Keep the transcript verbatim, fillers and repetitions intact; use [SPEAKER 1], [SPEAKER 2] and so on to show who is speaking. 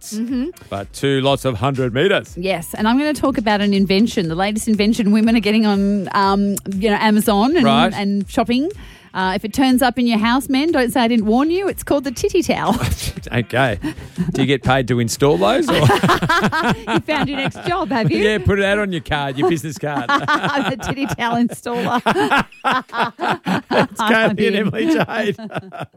[SPEAKER 1] miles, mm-hmm. but two lots of one hundred metres.
[SPEAKER 2] Yes, and I'm going to talk about an invention, the latest invention women are getting on um, you know, Amazon and,
[SPEAKER 1] right.
[SPEAKER 2] and shopping. Uh, if it turns up in your house, men, don't say I didn't warn you. It's called the titty towel.
[SPEAKER 1] Okay. Do you get paid to install those? Or?
[SPEAKER 2] You found your next job, have you?
[SPEAKER 1] Yeah, put it out on your card, your business card.
[SPEAKER 2] I'm the titty towel installer.
[SPEAKER 1] It's Kaylee and Emily Jade.